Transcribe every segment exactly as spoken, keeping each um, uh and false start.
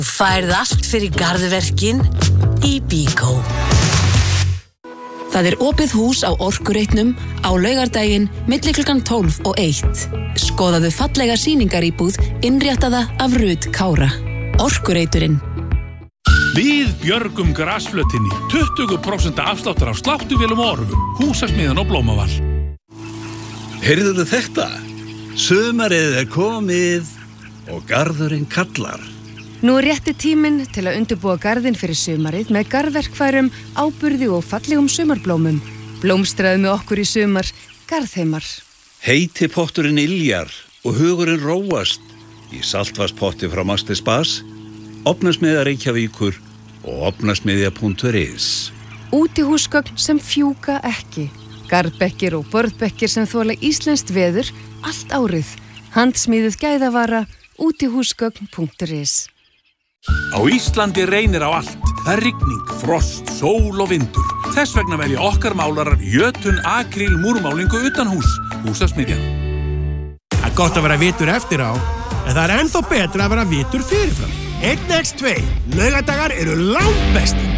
Færð allt fyrir garðverkin í Bíkó. Það er opið hús á Orkureitnum á laugardaginn milli klukkan tólf og eitt. Skoðaðu fallega sýningaríbúð innréttaða af Rut Kára. Orkureiturinn. Við björgum grasflötinni. tuttugu prósent afsláttur af sláttuvélum og orfum. Húsasmiðjan og Blómavall. Heyrðuðu þetta? Sumarið er komið og garðurinn kallar. Nú er rétti tíminn til að undirbúa garðinn fyrir sumarið með garðverkfærum, áburði og fallegum sumarblómum. Blómstraðu með okkur í sumar, Garðheimar. Heiti potturinn yljar og hugurinn róast í saltvarspotti frá Master Spas, Ofnasmiðja Reykjavíkur og ofnasmiðja punktur is. Útihúsgögn sem fjúka ekki. Garðbekkir og borðbekkir sem þola íslenskt veður allt árið. Handsmíðuð gæðavara, útihúsgögn punktur is. Á Íslandi reynir á allt. Það er rigning, frost, sól og vindur. Þess vegna velja okkar málarar jötun akríl múrmálingu utan hús, Húsasmiðjan. Það er gott að vera vitur eftir á, en það er ennþá betra að vera vitur fyrirfram. einn til tveir, laugadagar eru langbestir.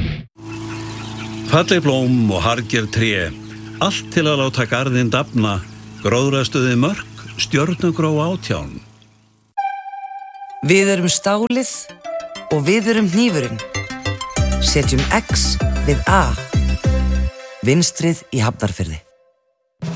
Falleg blóm og harðgerð tré, allt til að láta garðinn dafna, gróðrastuði mörk, stjörnugró átján. Við erum stálið og við erum hnífurinn. Setjum X við A. Vinstrið í Hafnarfirði.